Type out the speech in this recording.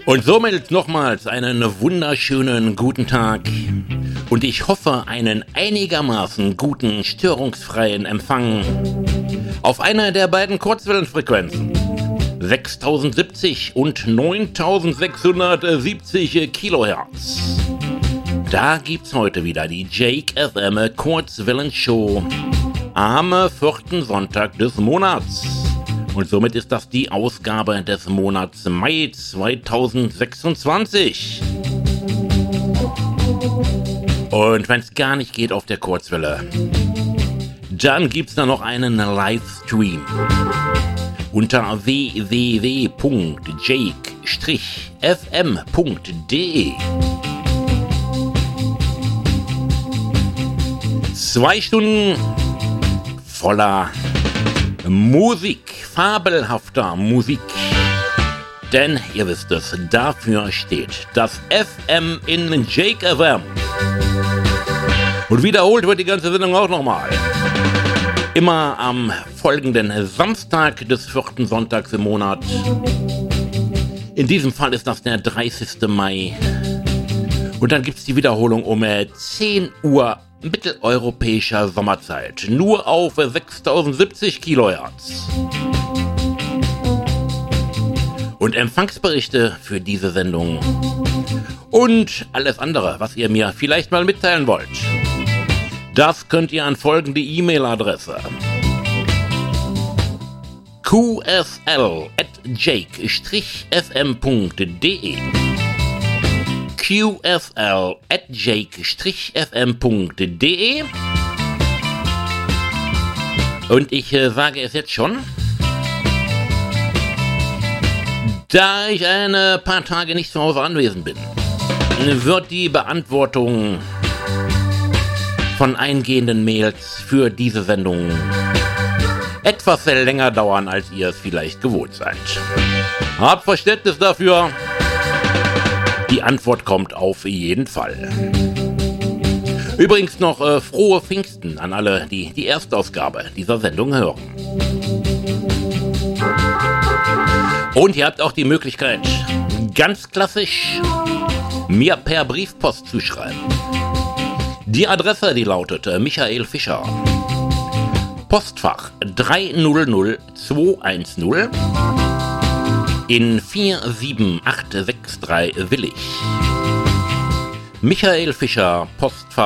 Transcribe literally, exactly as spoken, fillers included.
Und somit nochmals einen wunderschönen guten Tag und ich hoffe einen einigermaßen guten, störungsfreien Empfang auf einer der beiden Kurzwellenfrequenzen sechstausendsiebzig und neuntausendsechshundertsiebzig Kilohertz. Da gibt's heute wieder die Jake F M Kurzwellenshow am vierten Sonntag des Monats. Und somit ist das die Ausgabe des Monats Mai zweitausendsechsundzwanzig. Und wenn es gar nicht geht auf der Kurzwelle, dann gibt's da noch einen Livestream unter w w w punkt jake f m punkt d e. Zwei Stunden voller Musik, fabelhafter Musik. Denn, ihr wisst es, dafür steht das F M in Jake F M. Und wiederholt wird die ganze Sendung auch nochmal. Immer am folgenden Samstag des vierten Sonntags im Monat. In diesem Fall ist das der dreißigste Mai. Und dann gibt es die Wiederholung um zehn Uhr mitteleuropäischer Sommerzeit. Nur auf sechstausendsiebzig Kilohertz. Und Empfangsberichte für diese Sendung. Und alles andere, was ihr mir vielleicht mal mitteilen wollt. Das könnt ihr an folgende E-Mail-Adresse: q s l at jake f m punkt d e q s l at jake f m punkt d e. Und ich äh, sage es jetzt schon, da ich ein äh, paar Tage nicht zu Hause anwesend bin, wird die Beantwortung von eingehenden Mails für diese Sendung etwas länger dauern, als ihr es vielleicht gewohnt seid. Habt Verständnis dafür. Die Antwort kommt auf jeden Fall. Übrigens noch äh, frohe Pfingsten an alle, die die Erstausgabe dieser Sendung hören. Und ihr habt auch die Möglichkeit, ganz klassisch mir per Briefpost zu schreiben. Die Adresse, die lautet äh, Michael Fischer, Postfach drei null null zwei eins null in vier sieben acht sechs drei Willig. Michael Fischer, Postfach